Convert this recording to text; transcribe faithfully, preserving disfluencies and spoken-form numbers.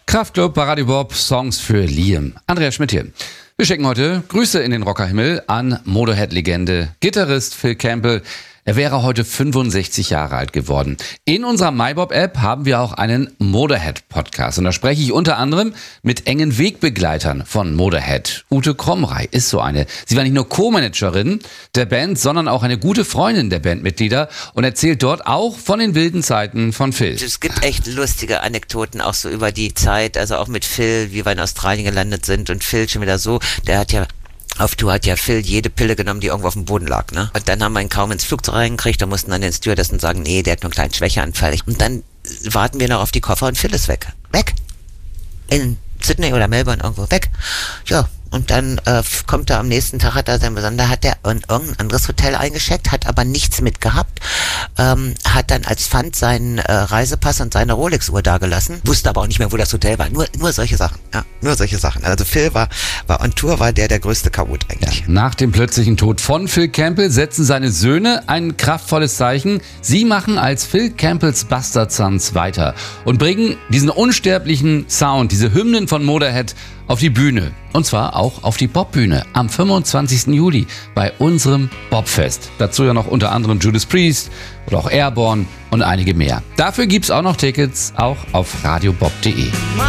Kraftklub bei Radio Bob, Songs für Liam. Andreas Schmidt hier. Wir schicken heute Grüße in den Rockerhimmel an Motorhead-Legende, Gitarrist Phil Campbell. Er wäre heute fünfundsechzig Jahre alt geworden. In unserer MyBob-App haben wir auch einen Motorhead-Podcast. Und da spreche ich unter anderem mit engen Wegbegleitern von Motorhead. Ute Kromrey ist so eine. Sie war nicht nur Co-Managerin der Band, sondern auch eine gute Freundin der Bandmitglieder und erzählt dort auch von den wilden Zeiten von Phil. Es gibt echt lustige Anekdoten auch so über die Zeit, also auch mit Phil, wie wir in Australien gelandet sind und Phil schon wieder so, der hat ja Auf Tour hat ja Phil jede Pille genommen, die irgendwo auf dem Boden lag, ne? Und dann haben wir ihn kaum ins Flugzeug reingekriegt, da mussten dann den Stewardessen sagen, nee, der hat nur einen kleinen Schwächeanfall. Und dann warten wir noch auf die Koffer und Phil ist weg. Weg! In Sydney oder Melbourne irgendwo weg. Ja, und dann äh, kommt er am nächsten Tag, hat er sein Besonder, hat er in irgendein anderes Hotel eingecheckt, hat aber nichts mitgehabt, ähm, hat dann als Pfand seinen äh, Reisepass und seine Rolex-Uhr dagelassen, wusste aber auch nicht mehr, wo das Hotel war. Nur nur solche Sachen, ja, nur solche Sachen. Also Phil war, war on Tour, war der der größte Chaot eigentlich. Ja, nach dem plötzlichen Tod von Phil Campbell setzen seine Söhne ein kraftvolles Zeichen. Sie machen als Phil Campbells Bastard Sons weiter und bringen diesen unsterblichen Sound, diese Hymnen von Motorhead auf die Bühne. Und zwar auch auf die Bobbühne am fünfundzwanzigsten Juli bei unserem Bobfest. Dazu ja noch unter anderem Judas Priest oder auch Airborne und einige mehr. Dafür gibt's auch noch Tickets, auch auf radiobob punkt de.